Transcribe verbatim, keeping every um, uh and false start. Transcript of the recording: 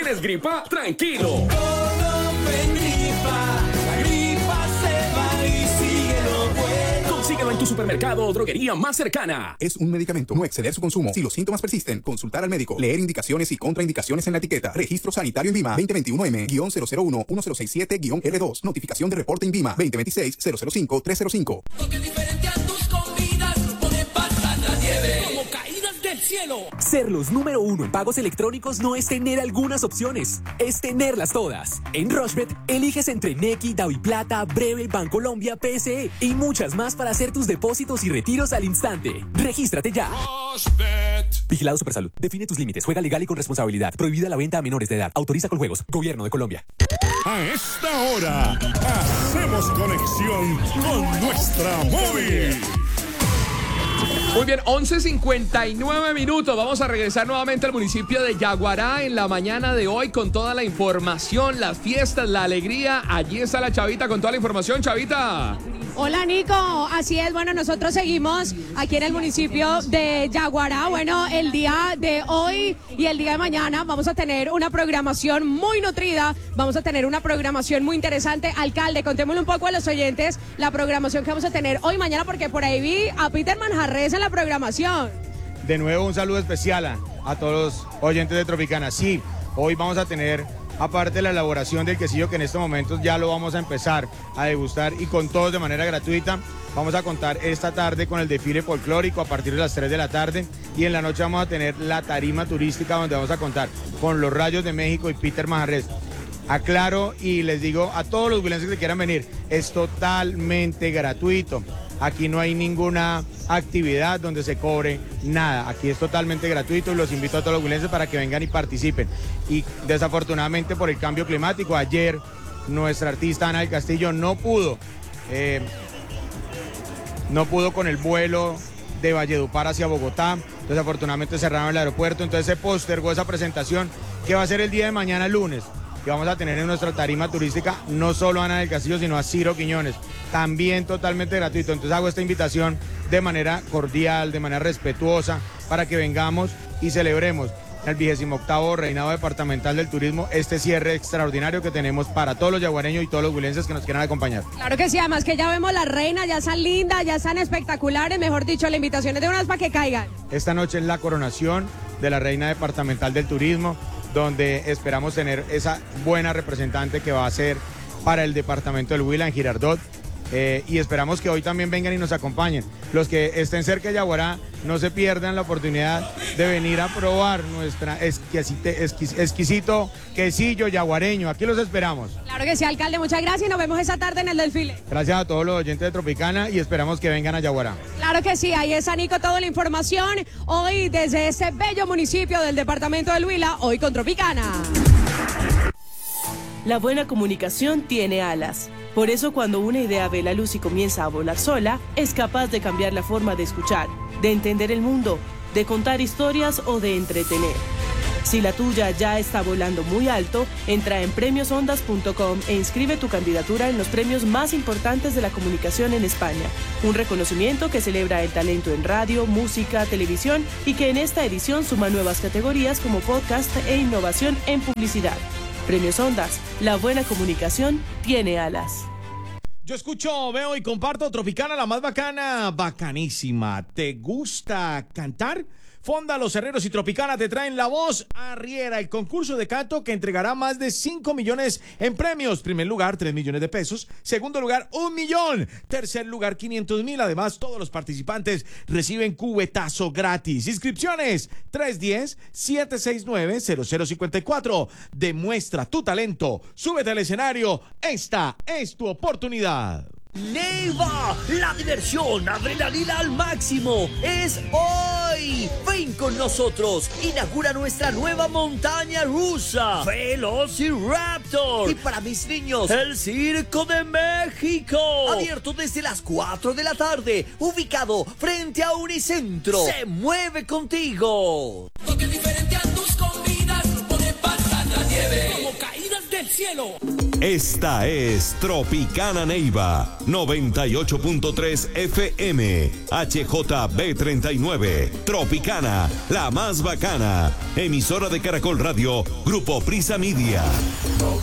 ¿Tienes gripa? Tranquilo. Colofen gripa, la gripa se va y sigue lo bueno. Consíguelo en tu supermercado o droguería más cercana. Es un medicamento, no exceder su consumo. Si los síntomas persisten, consultar al médico. Leer indicaciones y contraindicaciones en la etiqueta. Registro sanitario INVIMA veinte veintiuno M cero cero uno uno cero seis siete R dos. Notificación de reporte INVIMA veinte veintiséis cero cero cinco tres cero cinco. Porque diferente a tus comidas, pone pasa la nieve. Como caídas del cielo. Ser los número uno en pagos electrónicos no es tener algunas opciones, es tenerlas todas. En Rushbet, eliges entre Nequi, DaviPlata, Breve, Bancolombia, P S E y muchas más para hacer tus depósitos y retiros al instante. Regístrate ya. Rushbet. Vigilado Supersalud. Define tus límites. Juega legal y con responsabilidad. Prohibida la venta a menores de edad. Autoriza con juegos. Gobierno de Colombia. A esta hora, hacemos conexión con nuestra móvil. Muy bien, once cincuenta y nueve minutos. Vamos a regresar nuevamente al municipio de Yaguará en la mañana de hoy con toda la información, las fiestas, la alegría. Allí está la Chavita con toda la información. Chavita. Hola Nico, así es, bueno, nosotros seguimos aquí en el municipio de Yaguará. Bueno, el día de hoy y el día de mañana vamos a tener una programación muy nutrida, vamos a tener una programación muy interesante. Alcalde, contémosle un poco a los oyentes la programación que vamos a tener hoy y mañana, porque por ahí vi a Peter Manjarres en la programación. De nuevo un saludo especial a, a todos los oyentes de Tropicana. Sí, hoy vamos a tener, aparte de la elaboración del quesillo que en estos momentos ya lo vamos a empezar a degustar y con todos de manera gratuita, vamos a contar esta tarde con el desfile folclórico a partir de las tres de la tarde y en la noche vamos a tener la tarima turística donde vamos a contar con los Rayos de México y Peter Manjarres. Aclaro y les digo a todos los huilenses que quieran venir, es totalmente gratuito. Aquí no hay ninguna actividad donde se cobre nada. Aquí es totalmente gratuito y los invito a todos los huilenses para que vengan y participen. Y desafortunadamente por el cambio climático, ayer nuestra artista Ana del Castillo no pudo, eh, no pudo con el vuelo de Valledupar hacia Bogotá. Desafortunadamente cerraron el aeropuerto, entonces se postergó esa presentación que va a ser el día de mañana lunes. Que vamos a tener en nuestra tarima turística no solo a Ana del Castillo, sino a Ciro Quiñones, también totalmente gratuito. Entonces hago esta invitación de manera cordial, de manera respetuosa, para que vengamos y celebremos el vigésimo octavo Reinado Departamental del Turismo, este cierre extraordinario que tenemos para todos los yaguareños y todos los huilenses que nos quieran acompañar. Claro que sí, además que ya vemos las reinas, ya están lindas, ya están espectaculares, mejor dicho, la invitación es de unas para que caigan. Esta noche es la coronación de la Reina Departamental del Turismo, donde esperamos tener esa buena representante que va a ser para el departamento del Huila en Girardot. Eh, y esperamos que hoy también vengan y nos acompañen. Los que estén cerca de Yaguará, no se pierdan la oportunidad de venir a probar nuestra exquisite, exquis, exquisito quesillo yaguareño. Aquí los esperamos. Claro que sí, alcalde, muchas gracias y nos vemos esa tarde en el desfile. Gracias a todos los oyentes de Tropicana y esperamos que vengan a Yaguará. Claro que sí, ahí está Nico, toda la información hoy desde este bello municipio del departamento del Huila, hoy con Tropicana. La buena comunicación tiene alas. Por eso cuando una idea ve la luz y comienza a volar sola, es capaz de cambiar la forma de escuchar, de entender el mundo, de contar historias o de entretener. Si la tuya ya está volando muy alto, entra en premios ondas punto com e inscribe tu candidatura en los premios más importantes de la comunicación en España. Un reconocimiento que celebra el talento en radio, música, televisión y que en esta edición suma nuevas categorías como podcast e innovación en publicidad. Premios Ondas, la buena comunicación tiene alas. Yo escucho, veo y comparto Tropicana, la más bacana, bacanísima. ¿Te gusta cantar? Fonda, Los Herreros y Tropicana te traen La Voz Arriera, el concurso de canto que entregará más de cinco millones en premios. Primer lugar, tres millones de pesos. Segundo lugar, un millón. Tercer lugar, quinientos mil. Además, todos los participantes reciben cubetazo gratis. Inscripciones, tres uno cero, siete seis nueve, cero cero cinco cuatro. Demuestra tu talento. Súbete al escenario. Esta es tu oportunidad. Neiva, la diversión, adrenalina al máximo, es hoy. Ven con nosotros, inaugura nuestra nueva montaña rusa, Velociraptor. Y para mis niños, el Circo de México, abierto desde las cuatro de la tarde, ubicado frente a Unicentro. Se mueve contigo. Porque diferente a tus comidas, pone pasa la nieve. Como caídas del cielo. Esta es Tropicana Neiva, noventa y ocho punto tres F M, H J B treinta y nueve. Tropicana, la más bacana. Emisora de Caracol Radio, Grupo Prisa Media.